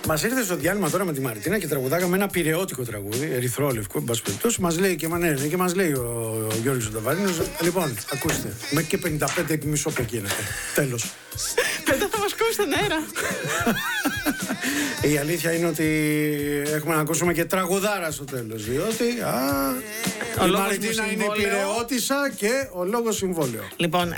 Μας ήρθε στο διάλειμμα τώρα με τη Μαρτίνα και τραγουδάγαμε ένα πειραιώτικο τραγούδι, ερυθρόλευκο, εν πάση περιπτώσει. Μας λέει και μανέρε και μας λέει ο Γιώργος ο Ταβαρίνος. Λοιπόν, ακούστε, μέχρι και 55 μισό πεκίνεται. Τέλος. Μετά θα μας κόψει τον αέρα. Η αλήθεια είναι ότι έχουμε να ακούσουμε και τραγουδάρα στο τέλος. Διότι η Μαρτίνα είναι η πειραιώτισσα και ο λόγος συμβόλαιο. Λοιπόν,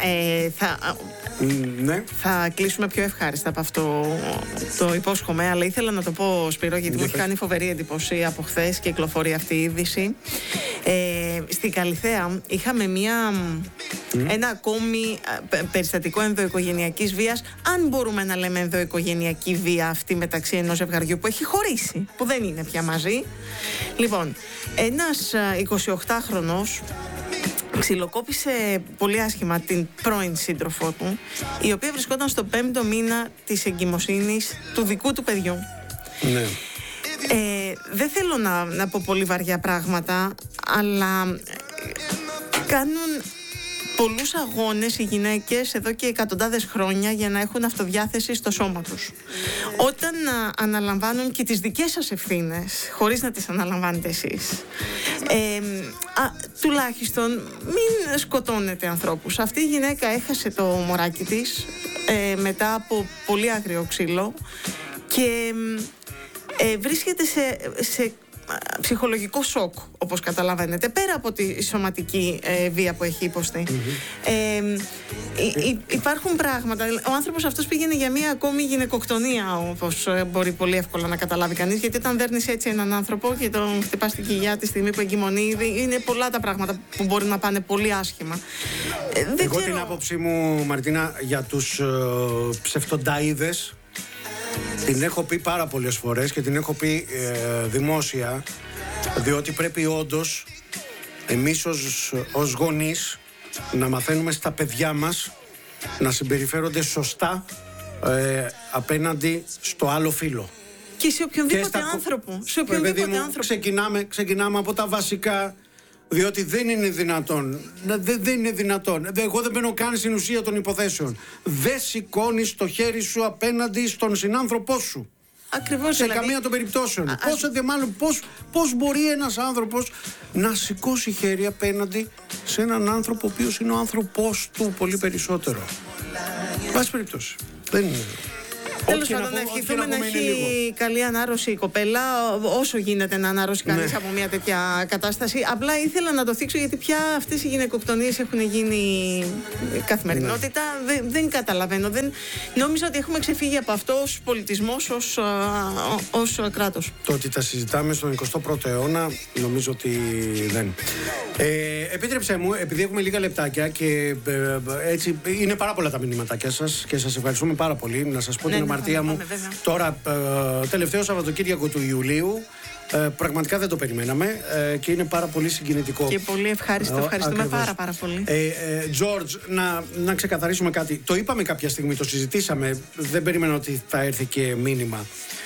ναι. θα κλείσουμε πιο ευχάριστα από αυτό, το υπόσχομαι, αλλά ήθελα να το πω, Σπύρο, γιατί μου έχει κάνει φοβερή εντύπωση από χθες και κυκλοφορεί αυτή η είδηση. Στην Καλιθέα είχαμε ένα ακόμη περιστατικό ενδοοικογενειακής βίας, αν μπορούμε να λέμε ενδοοικογενειακή βία αυτή μεταξύ ενός ζευγαριού που έχει χωρίσει, που δεν είναι πια μαζί. Λοιπόν, ένας 28χρονος ξυλοκόπησε πολύ άσχημα την πρώην σύντροφό του, η οποία βρισκόταν στο 5ο μήνα της εγκυμοσύνης του δικού του παιδιού. Ναι. Δεν θέλω να πω πολύ βαριά πράγματα, αλλά κάνουν πολλούς αγώνες οι γυναίκες εδώ και εκατοντάδες χρόνια για να έχουν αυτοδιάθεση στο σώμα τους. Όταν αναλαμβάνουν και τις δικές σας ευθύνες, χωρίς να τις αναλαμβάνετε εσείς, τουλάχιστον μην σκοτώνετε ανθρώπους. Αυτή η γυναίκα έχασε το μωράκι της μετά από πολύ άγριο ξύλο και βρίσκεται σε ψυχολογικό σοκ, όπως καταλαβαίνετε, πέρα από τη σωματική βία που έχει υποστεί. Υπάρχουν πράγματα. Ο άνθρωπος αυτός πήγαινε για μία ακόμη γυναικοκτονία, όπως μπορεί πολύ εύκολα να καταλάβει κανείς, γιατί όταν δέρνεις έτσι έναν άνθρωπο και τον χτυπάς την κοιλιά τη στιγμή που εγκυμονεί, είναι πολλά τα πράγματα που μπορεί να πάνε πολύ άσχημα. Εγώ την άποψή μου, Μαρτίνα, για τους ψευτονταΐδες, την έχω πει πάρα πολλές φορές και την έχω πει δημόσια, διότι πρέπει όντως εμείς ως γονείς να μαθαίνουμε στα παιδιά μας να συμπεριφέρονται σωστά απέναντι στο άλλο φύλο. Και σε οποιονδήποτε άνθρωπο. Σε οποιονδήποτε άνθρωπο. Ξεκινάμε από τα βασικά, διότι δεν είναι δυνατόν. Δεν είναι δυνατόν. Εγώ δεν μπαίνω καν στην ουσία των υποθέσεων. Δεν σηκώνεις το χέρι σου απέναντι στον συνάνθρωπό σου. Ακριβώς. Σε καμία των περιπτώσεων. Πώς μπορεί ένας άνθρωπος να σηκώσει χέρι απέναντι σε έναν άνθρωπο ο οποίος είναι ο άνθρωπός του πολύ περισσότερο. Πάση περιπτώσει. Δεν είναι. Τέλος πάντων, να ευχηθούμε να έχει καλή ανάρρωση η κοπέλα, όσο γίνεται να αναρρώσει κανείς από μια τέτοια κατάσταση. Απλά ήθελα να το θίξω, γιατί πια αυτές οι γυναικοκτονίες έχουν γίνει καθημερινότητα. Δεν καταλαβαίνω. Νόμιζα ότι έχουμε ξεφύγει από αυτό ως πολιτισμός, ως κράτος. Το ότι τα συζητάμε στον 21ο αιώνα, νομίζω ότι δεν. Επίτρεψέ μου, επειδή έχουμε λίγα λεπτάκια και έτσι είναι πάρα πολλά τα μηνύματάκια σας και σας ευχαριστούμε πάρα πολύ. Να σας πω την αμαρτία μου. Τώρα, τελευταίο Σαββατοκύριακο του Ιουλίου, πραγματικά δεν το περιμέναμε και είναι πάρα πολύ συγκινητικό. Και πολύ ευχάριστο. Ευχαριστούμε πάρα πολύ. George, να ξεκαθαρίσουμε κάτι. Το είπαμε κάποια στιγμή, το συζητήσαμε. Δεν περίμενα ότι θα έρθει και μήνυμα.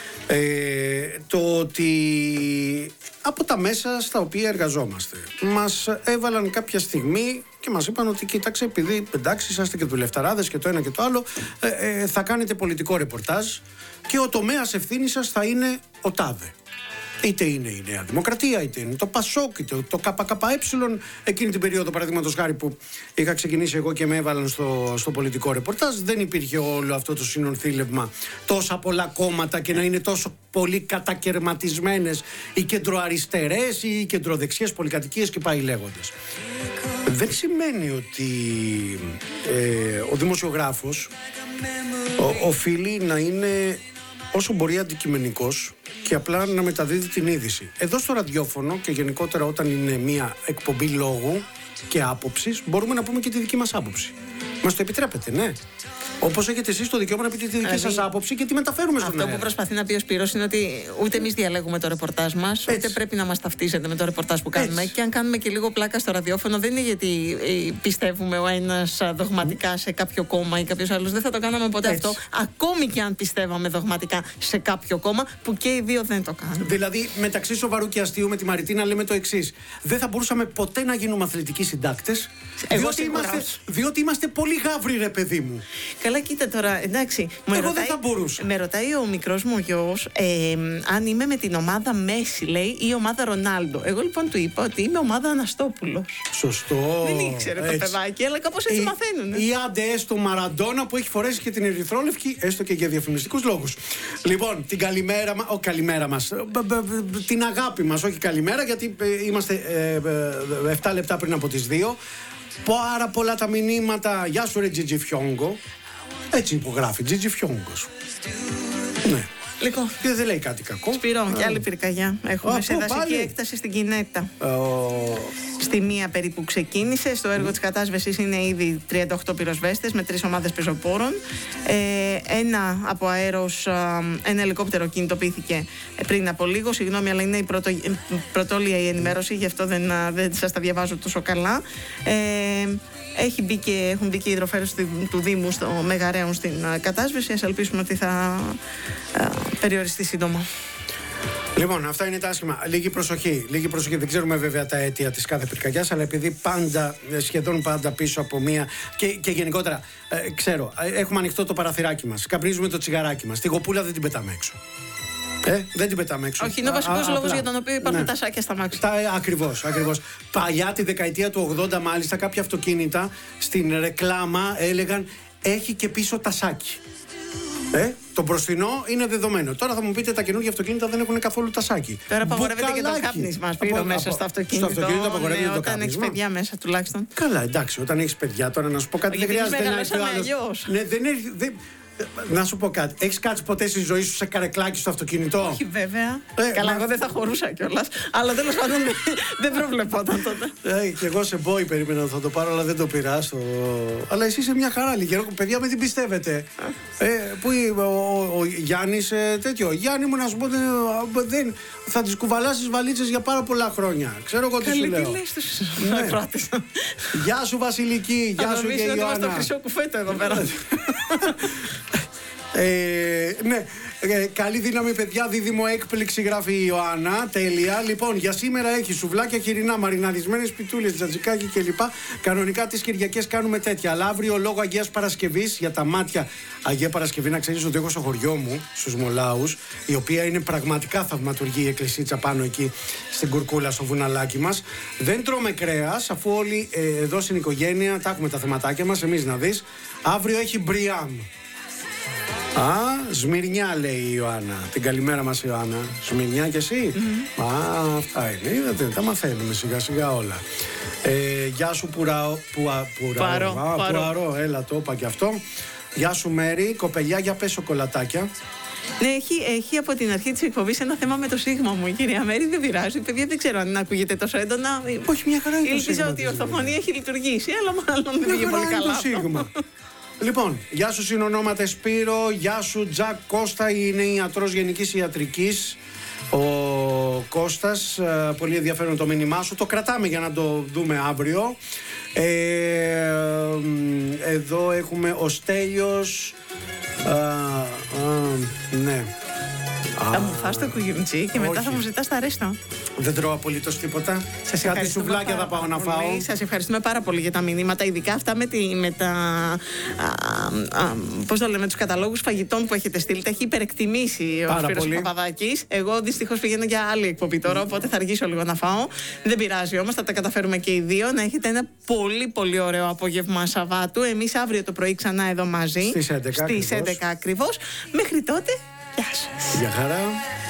Το ότι από τα μέσα στα οποία εργαζόμαστε μας έβαλαν κάποια στιγμή και μας είπαν ότι κοίταξε, επειδή εντάξει είσαστε και δουλευταράδες και το ένα και το άλλο, θα κάνετε πολιτικό ρεπορτάζ και ο τομέας ευθύνης σας θα είναι ο τάδε. Είτε είναι η Νέα Δημοκρατία, είτε είναι το ΠΑΣΟΚ, είτε το ΚΚΕ. Εκείνη την περίοδο, παραδείγματος χάρη, που είχα ξεκινήσει εγώ και με έβαλαν στο πολιτικό ρεπορτάζ, δεν υπήρχε όλο αυτό το συνονθήλευμα, τόσα πολλά κόμματα και να είναι τόσο πολύ κατακερματισμένες οι κεντροαριστερές ή οι κεντροδεξιές πολυκατοικίες και πάει λέγοντας. Δεν σημαίνει ότι ο δημοσιογράφος οφείλει να είναι όσο μπορεί αντικειμενικός και απλά να μεταδίδει την είδηση. Εδώ στο ραδιόφωνο και γενικότερα όταν είναι μια εκπομπή λόγου και άποψης, μπορούμε να πούμε και τη δική μας άποψη. Μας το επιτρέπετε, ναι. Όπως έχετε εσείς το δικαίωμα να πείτε τη δική σας άποψη και τη μεταφέρουμε στον αέρα. Αυτό που προσπαθεί να πει ο Σπύρος είναι ότι ούτε εμείς διαλέγουμε το ρεπορτάζ μας, ούτε πρέπει να μας ταυτίζετε με το ρεπορτάζ που κάνουμε. Και αν κάνουμε και λίγο πλάκα στο ραδιόφωνο, δεν είναι γιατί πιστεύουμε ο ένας δογματικά σε κάποιο κόμμα ή κάποιος άλλος. Δεν θα το κάναμε ποτέ αυτό. Ακόμη και αν πιστεύαμε δογματικά σε κάποιο κόμμα, που και οι δύο δεν το κάνουν. Δηλαδή, μεταξύ σοβαρού και αστείου, με τη Μαριτίνα λέμε το εξής. Δεν θα μπορούσαμε ποτέ να γίνουμε αθλητικοί συντάκτες, διότι είμαστε πολύ γάβροι, ρε παιδί μου. Καλά, Αλλά κοίτα τώρα, εντάξει. Εγώ δεν θα μπορούσα. Με ρωτάει ο μικρός μου γιος αν είμαι με την ομάδα Μέση, λέει, ή ομάδα Ρονάλντο. Εγώ λοιπόν του είπα ότι είμαι ομάδα Αναστόπουλος. Σωστό. Δεν ήξερε το παιδάκι, αλλά κάπως έτσι μαθαίνουν. Ή άντε έστω Μαραντόνα που έχει φορέσει και την ερυθρόλευκη, έστω και για διαφημιστικούς λόγους. Λοιπόν, την καλημέρα μας. Την αγάπη μας, όχι καλημέρα, γιατί είμαστε 7 λεπτά πριν από τις 2. Πάρα πολλά τα μηνύματα. Γεια σου ρε Τζιτζι Φιόγκο. Έτσι υπογράφει, Τζιτζι Φιόγκος. Ναι. Λοιπόν, και δεν λέει κάτι κακό. Σπύρο, και άλλη πυρκαγιά. Έχουμε σε δασική έκταση στην Κινέτα. Στη μία περίπου ξεκίνησε. Στο έργο της κατάσβεσης είναι ήδη 38 πυροσβέστες με 3 ομάδες πεζοπόρων. Ένα από αέρος, ένα ελικόπτερο κινητοποιήθηκε πριν από λίγο. Συγγνώμη, αλλά είναι η πρωτόλια η ενημέρωση, γι' αυτό δεν σας τα διαβάζω τόσο καλά. Έχουν μπει και οι υδροφέρους του Δήμου στο Μεγαρέων στην κατάσβεση. Ας ελπίσουμε ότι θα περιοριστεί σύντομα. Λοιπόν, αυτά είναι τα άσχημα. Λίγη προσοχή. Δεν ξέρουμε βέβαια τα αίτια της κάθε πυρκαγιάς, αλλά επειδή σχεδόν πάντα πίσω από μία. Και γενικότερα, ξέρω, έχουμε ανοιχτό το παραθυράκι μας. Καπνίζουμε το τσιγαράκι μας. Τη γοπούλα δεν την πετάμε έξω. Δεν την πετάμε έξω. Όχι, είναι ο βασικός λόγος για τον οποίο υπάρχουν τα σάκια στα μάξι. Ακριβώς. Παλιά, τη δεκαετία του 80, μάλιστα, κάποια αυτοκίνητα στην ρεκλάμα έλεγαν έχει και πίσω τασάκι. Το μπροστινό είναι δεδομένο. Τώρα θα μου πείτε τα καινούργια αυτοκίνητα δεν έχουν καθόλου τασάκι. Τώρα απαγορεύεται και το κάπνισμα μέσα στο αυτοκίνητο. Στο αυτοκίνητο απαγορεύεται το κάπνισμα. Όταν έχεις παιδιά μέσα τουλάχιστον. Καλά, εντάξει, όταν έχεις παιδιά, τώρα να σου πω κάτι, δεν χρειάζεται να έρθει ο άλλος. Να σου πω κάτι. Έχεις κάτσει ποτέ στη ζωή σου σε καρεκλάκι στο αυτοκίνητο? Όχι, βέβαια. Καλά, εγώ δεν θα χωρούσα κιόλας. Αλλά τέλος πάντων δεν προβλεπόταν τότε. Και εγώ σε μπόι περίμενα να θα το πάρω, αλλά δεν το πήρα. Αλλά εσύ είσαι μια χαρά, Λιγερό. Παιδιά, με την πιστεύετε. Πού ο Γιάννης τέτοιο. Γιάννη μου, να σου πω, θα τις κουβαλάς τις βαλίτσες για πάρα πολλά χρόνια. Ξέρω εγώ τι σου λέω. Τι λες τους ακροάτες. Γεια σου Βασιλική, γεια σου και Ιωάννα. Είμαστε στο χρυσό κουφέτο εδώ πέρα. Ναι, καλή δύναμη παιδιά, δίδυμο έκπληξη γράφει η Ιωάννα. Τέλεια. Λοιπόν, για σήμερα έχει σουβλάκια χοιρινά, μαριναρισμένες πιτούλες, τζατζικάκι κλπ. Κανονικά τις Κυριακές κάνουμε τέτοια. Αλλά αύριο λόγω Αγίας Παρασκευής, για τα μάτια Αγία Παρασκευή, να ξέρεις ότι έχω στο χωριό μου, στους Μολάους, η οποία είναι πραγματικά θαυματουργή η εκκλησίτσα πάνω εκεί στην Κουρκούλα, στο βουναλάκι μας. Δεν τρώμε κρέας, αφού όλοι εδώ στην οικογένεια τα έχουμε τα θεματάκια μας. Εμείς να δεις. Αύριο έχει μπριάμ. Σμυρνιά λέει η Ιωάννα. Την καλημέρα μας Ιωάννα. Σμυρνιά κι εσύ? Αυτά είναι. Είδατε, τα μαθαίνουμε σιγά σιγά όλα. Γεια σου Πουαρό. Έλα, το είπα κι αυτό. Γεια σου Μέρη. Κοπελιά, για πες σοκολατάκια. Ναι, έχει από την αρχή της εκπομπής ένα θέμα με το σίγμα μου. Η κυρία Μέρη, δεν πειράζει. Παιδιά, δεν ξέρω αν ακούγεται τόσο έντονα. Όχι, μια χαρά είναι το σίγμα. Ελπίζω ότι η ορθοφωνία έχει λειτουργήσει, αλλά μάλλον δεν πήγε πολύ καλά. Λοιπόν, γεια σου συνονόματε Σπύρο, γεια σου Τζακ Κώστα, είναι ιατρός γενικής ιατρικής. Ο Κώστας, πολύ ενδιαφέρον το μήνυμά σου, το κρατάμε για να το δούμε αύριο. Εδώ έχουμε ο Στέλιος. Ναι. Θα μου φας το κουγιουμτσί και μετά θα μου ζητάς τα ρέστα. Δεν τρώω απολύτως τίποτα. Κάτι σουβλάκια θα πάω να φάω. Σας ευχαριστούμε πάρα πολύ για τα μηνύματα, ειδικά αυτά με τα. Πώς το λέμε, τους καταλόγους φαγητών που έχετε στείλει. Τα έχει υπερεκτιμήσει ο Σπύρος Παπαδάκης. Εγώ δυστυχώς πηγαίνω για άλλη εκπομπή τώρα, οπότε θα αργήσω λίγο να φάω. Δεν πειράζει όμως, θα τα καταφέρουμε και οι δύο. Να έχετε ένα πολύ πολύ ωραίο απόγευμα Σαββάτου. Εμείς αύριο το πρωί ξανά εδώ μαζί. Στις 11 ακριβώς. Μέχρι τότε. Γεια σας. Γεια χαρά.